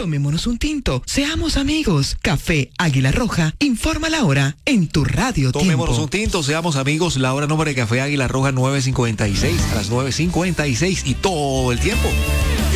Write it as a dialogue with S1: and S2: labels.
S1: Tomémonos un tinto, seamos amigos. Café Águila Roja, informa la hora en tu radio.
S2: Tomémonos un tinto, seamos amigos. La hora número de Café Águila Roja 9:56 a las 9:56 y todo el tiempo.